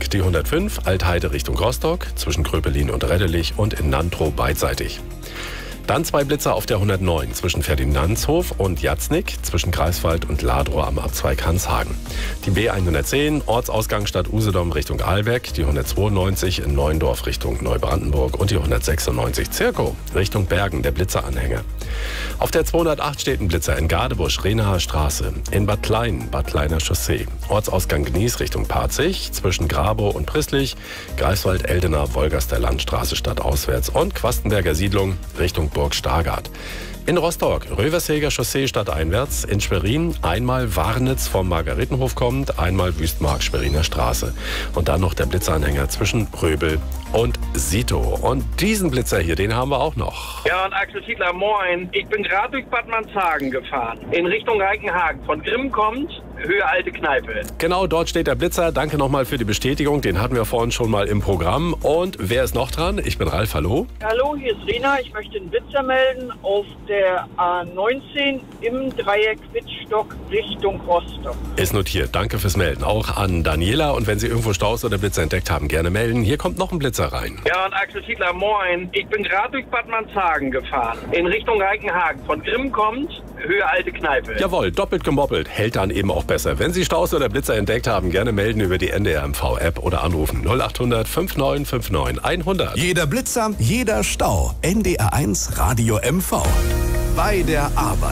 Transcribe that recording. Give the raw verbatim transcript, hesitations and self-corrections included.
Ausstieg. Die hundertfünf, Altheide Richtung Rostock, zwischen Gröpelin und Reddelich und in Nantrow beidseitig. Dann zwei Blitzer auf der hundertneun zwischen Ferdinandshof und Jatznick, zwischen Greifswald und Ladrow am Abzweig Hanshagen. Die B hundertzehn, Ortsausgang Stadt Usedom Richtung Ahlbeck, die hundertzweiundneunzig in Neuendorf Richtung Neubrandenburg und die hundertsechsundneunzig Zirkow Richtung Bergen, der Blitzeranhänger. Auf der zweihundertacht steht ein Blitzer in Gadebusch, Renaer Straße, in Bad Klein, Bad Kleiner Chaussee, Ortsausgang Gnies Richtung Parzig, zwischen Grabow und Prisslich, Greifswald, Eldener, Wolgaster Landstraße stadtauswärts und Quastenberger Siedlung Richtung Burg Stargard. In Rostock, Röversäger Chaussee stadteinwärts, in Schwerin einmal Warnitz vom Margaretenhof kommt, einmal Wüstmark Schweriner Straße. Und dann noch der Blitzanhänger zwischen Röbel und Sito. Und diesen Blitzer hier, den haben wir auch noch. Ja, und Axel Fiedler, moin. Ich bin gerade durch Bad Manshagen gefahren, in Richtung Reichenhagen. Von Grimm kommt, Höhe Alte Kneipe. Genau, dort steht der Blitzer. Danke nochmal für die Bestätigung. Den hatten wir vorhin schon mal im Programm. Und wer ist noch dran? Ich bin Ralf, hallo. Hallo, hier ist Rena. Ich möchte einen Blitzer melden auf der A neunzehn im Dreieck Wittstock Richtung Rostock. Ist notiert. Danke fürs Melden. Auch an Daniela. Und wenn Sie irgendwo Staus oder Blitzer entdeckt haben, gerne melden. Hier kommt noch ein Blitzer rein. Ja, und Axel Fiedler, moin. Ich bin gerade durch Bad Manshagen gefahren, in Richtung Reichenhagen. Von Grimm kommt, Höhe Alte Kneipe. Jawohl, doppelt gemoppelt. Hält dann eben auch besser. Wenn Sie Staus oder Blitzer entdeckt haben, gerne melden über die N D R M V-App oder anrufen null acht hundert neunundfünfzig neunundfünfzig hundert. Jeder Blitzer, jeder Stau. N D R eins Radio M V. Bei der Arbeit.